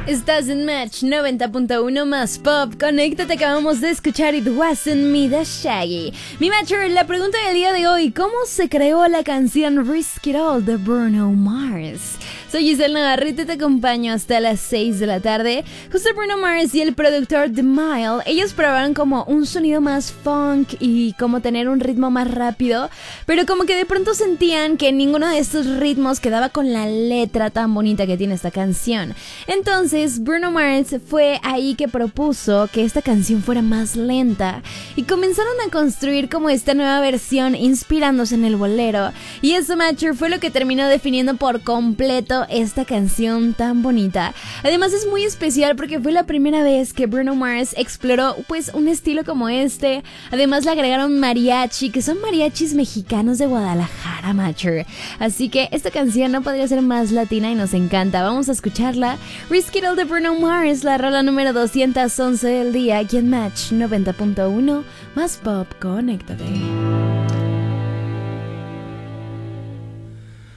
Estás en Match 90.1 más Pop. Conéctate, acabamos de escuchar It Wasn't Me de Shaggy. Mi Matcher, la pregunta del día de hoy: ¿cómo se creó la canción Risk It All de Bruno Mars? Soy Giselle Navarrete y te acompaño hasta las 6 de la tarde. Justo Bruno Mars y el productor The Mile, ellos probaron como un sonido más funk y como tener un ritmo más rápido, pero como que de pronto sentían que ninguno de estos ritmos quedaba con la letra tan bonita que tiene esta canción. Entonces Bruno Mars fue ahí que propuso que esta canción fuera más lenta y comenzaron a construir como esta nueva versión inspirándose en el bolero, y eso, Matcher, fue lo que terminó definiendo por completo esta canción tan bonita. Además es muy especial porque fue la primera vez que Bruno Mars exploró pues un estilo como este. Además le agregaron mariachi, que son mariachis mexicanos de Guadalajara, Matcher. Así que esta canción no podría ser más latina y nos encanta. Vamos a escucharla. Risk It All de Bruno Mars, la rola número 211 del día aquí en Match 90.1 más Pop. Conéctate.